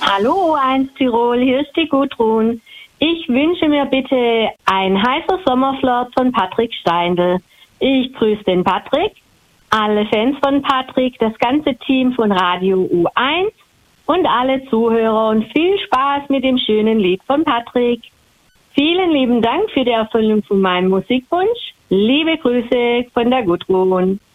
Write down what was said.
Hallo, 1 Tirol, hier ist die Gudrun. Ich wünsche mir bitte ein heißer Sommerflirt von Patrick Steindl. Ich grüße den Patrick, alle Fans von Patrick, das ganze Team von Radio U1 und alle Zuhörer und viel Spaß mit dem schönen Lied von Patrick. Vielen lieben Dank für die Erfüllung von meinem Musikwunsch. Liebe Grüße von der Gudrun.